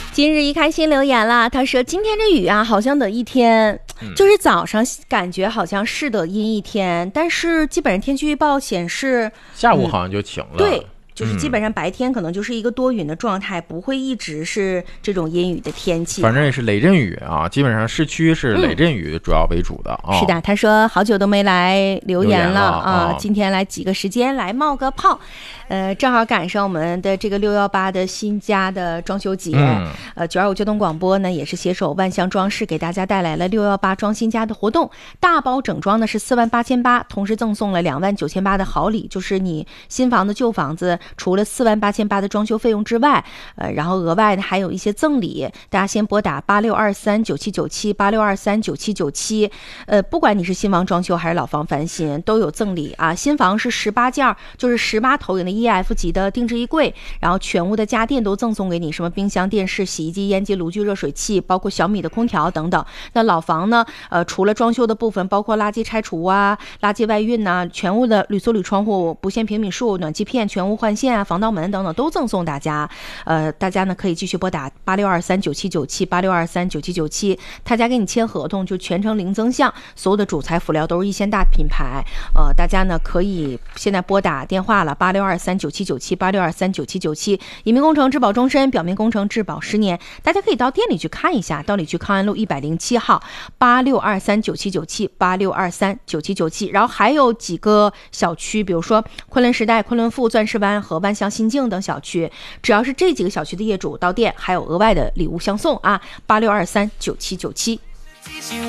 今日一开心留言了，他说今天这雨啊，好像得一天，就是早上感觉好像是得阴一天，但是基本上天气预报显示下午好像就晴了。 对。就是基本上白天可能就是一个多云的状态，不会一直是这种阴雨的天气。 反正也是雷阵雨啊，基本上市区是雷阵雨主要为主的啊。 是的，他说好久都没来留言了啊，今天来挤个时间来冒个泡。正好赶上我们的这个618的新家的装修节。925交通广播呢也是携手万象装饰给大家带来了618装新家的活动，大包整装呢是48800，同时赠送了29800的好礼，就是你新房子旧房子除了48800的装修费用之外，然后额外呢还有一些赠礼。大家先拨打86239797 86239797，不管你是新房装修还是老房翻新，都有赠礼啊。新房是18件，就是18投影的 EF 级的定制衣柜，然后全屋的家电都赠送给你，什么冰箱、电视、洗衣机、烟机、炉具、热水器，包括小米的空调等等。那老房呢，除了装修的部分，包括垃圾拆除啊、垃圾外运啊，全屋的铝塑铝窗户、不限平米数、暖气片、全屋换线啊、防盗门等等都赠送大家。大家呢可以继续拨打86239797 86239797，他家给你签合同，就全程零增项，所有的主材辅料都是一线大品牌。大家呢可以现在拨打电话了，86239797 86239797，移民工程质保终身，表面工程质保10年。大家可以到店里去看一下，到里去康安路107号86239797 86239797。然后还有几个小区，比如说昆仑时代、昆仑富、钻石湾和万象新境等小区，只要是这几个小区的业主到店，还有额外的礼物相送啊，86239797。